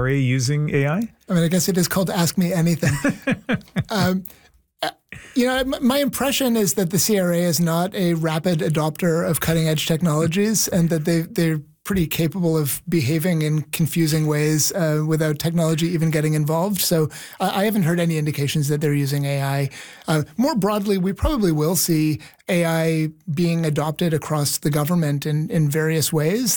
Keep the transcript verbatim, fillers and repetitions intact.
R A using A I? I mean, I guess it is called Ask Me Anything. um, you know, my impression is that the C R A is not a rapid adopter of cutting-edge technologies, and that they they're pretty capable of behaving in confusing ways uh, without technology even getting involved. So uh, I haven't heard any indications that they're using A I. Uh, more broadly, we probably will see A I being adopted across the government in, in various ways.